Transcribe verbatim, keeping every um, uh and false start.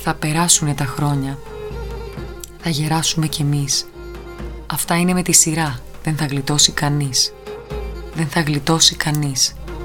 Θα περάσουνε τα χρόνια. Θα γεράσουμε κι εμείς. Αυτά είναι με τη σειρά. Δεν θα γλιτώσει κανείς. Δεν θα γλιτώσει κανείς.